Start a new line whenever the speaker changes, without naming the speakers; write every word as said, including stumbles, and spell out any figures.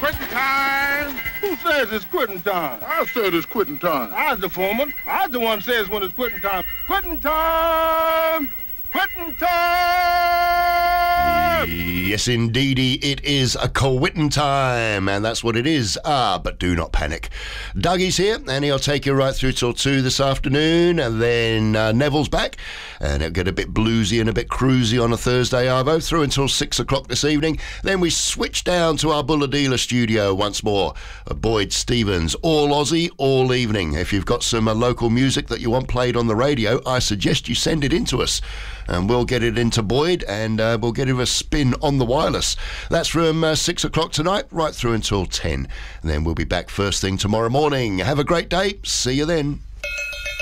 Quitting time. Who says it's quitting time?
I said it's quitting time.
I was the foreman. I was the one says when it's quitting time. Quitting time. Quitting time.
Yes, indeedy, it is a quitting time, and that's what it is. Ah, but do not panic. Dougie's here, and he'll take you right through till two this afternoon, and then uh, Neville's back, and it'll get a bit bluesy and a bit cruisy on a Thursday, Arvo, through until six o'clock this evening. Then we switch down to our Bulladila studio once more. Uh, Boyd Stevens, all Aussie, all evening. If you've got some uh, local music that you want played on the radio, I suggest you send it in to us, and we'll get it into Boyd, and uh, we'll get him a spin on the wireless. That's from uh, six o'clock tonight, right through until ten. And then we'll be back first thing tomorrow morning. Have a great day. See you then.